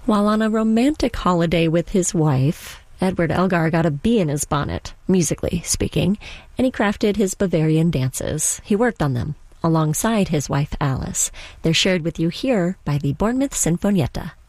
While on a romantic holiday with his wife, Edward Elgar got a bee in his bonnet, musically speaking, and he crafted his Bavarian dances. He worked on them alongside his wife Alice. They're shared with you here by the Bournemouth Sinfonietta.